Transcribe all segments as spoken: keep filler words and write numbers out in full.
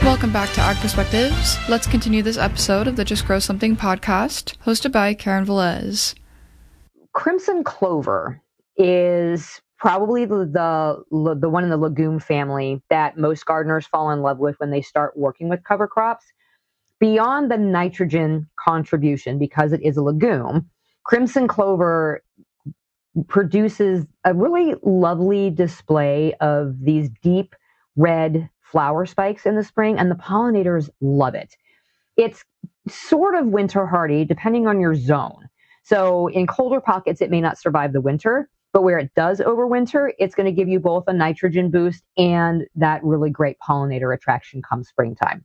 Welcome back to Ag Perspectives. Let's continue this episode of the Just Grow Something podcast, hosted by Karen Velez. Crimson clover is probably the, the the one in the legume family that most gardeners fall in love with when they start working with cover crops. Beyond the nitrogen contribution, because it is a legume, crimson clover produces a really lovely display of these deep red flower spikes in the spring, and the pollinators love it. It's sort of winter hardy, depending on your zone. So in colder pockets, it may not survive the winter, but where it does overwinter, it's going to give you both a nitrogen boost and that really great pollinator attraction come springtime.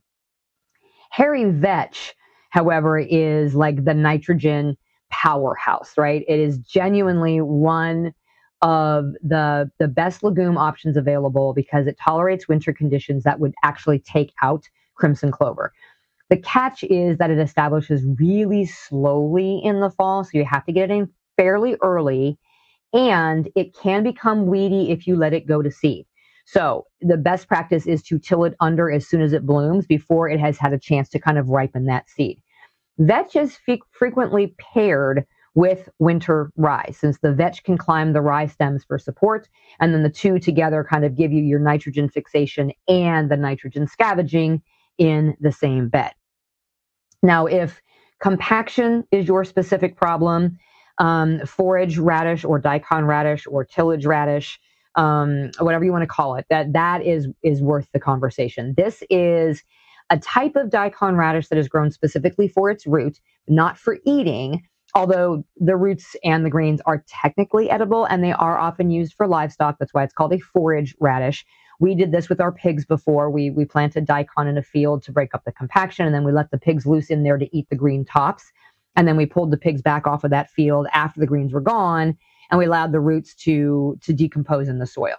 Hairy vetch, however, is like the nitrogen powerhouse, right? It is genuinely one of the, the best legume options available because it tolerates winter conditions that would actually take out crimson clover. The catch is that it establishes really slowly in the fall, so you have to get it in fairly early, and it can become weedy if you let it go to seed. So the best practice is to till it under as soon as it blooms before it has had a chance to kind of ripen that seed. Vetch is f- frequently paired with winter rye, since the vetch can climb the rye stems for support, and then the two together kind of give you your nitrogen fixation and the nitrogen scavenging in the same bed. Now, if compaction is your specific problem, um, forage radish or daikon radish or tillage radish, um, whatever you want to call it, that that is is worth the conversation. This is a type of daikon radish that is grown specifically for its root, not for eating, although the roots and the greens are technically edible and they are often used for livestock. That's why it's called a forage radish. We did this with our pigs before. We we planted daikon in a field to break up the compaction, and then we let the pigs loose in there to eat the green tops. And then we pulled the pigs back off of that field after the greens were gone, and we allowed the roots to, to decompose in the soil.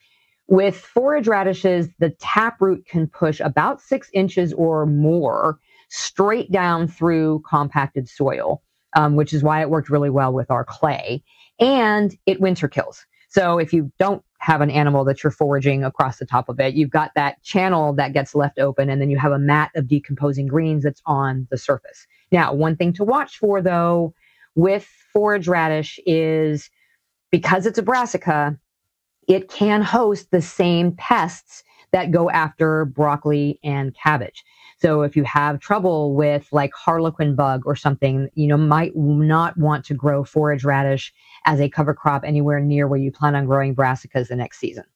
With forage radishes, the taproot can push about six inches or more straight down through compacted soil, um, which is why it worked really well with our clay. And it winter kills. So if you don't have an animal that you're foraging across the top of it, you've got that channel that gets left open, and then you have a mat of decomposing greens that's on the surface. Now, one thing to watch for, though, with forage radish is because it's a brassica, it can host the same pests that go after broccoli and cabbage. So if you have trouble with like harlequin bug or something, you know, might not want to grow forage radish as a cover crop anywhere near where you plan on growing brassicas the next season.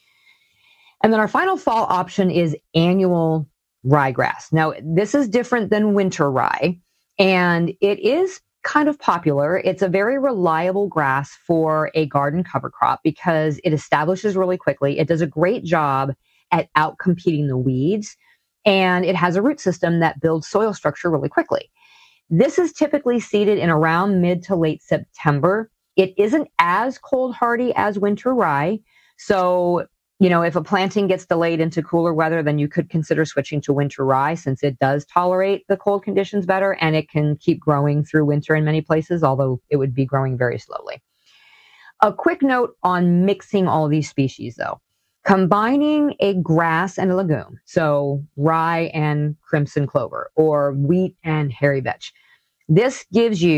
And then our final fall option is annual ryegrass. Now, this is different than winter rye, and it is kind of popular. It's a very reliable grass for a garden cover crop because it establishes really quickly. It does a great job at outcompeting the weeds, and it has a root system that builds soil structure really quickly. This is typically seeded in around mid to late September. It isn't as cold hardy as winter rye. So, you know, if a planting gets delayed into cooler weather, then you could consider switching to winter rye since it does tolerate the cold conditions better and it can keep growing through winter in many places, although it would be growing very slowly. A quick note on mixing all these species, though. Combining a grass and a legume, so rye and crimson clover, or wheat and hairy vetch, this gives you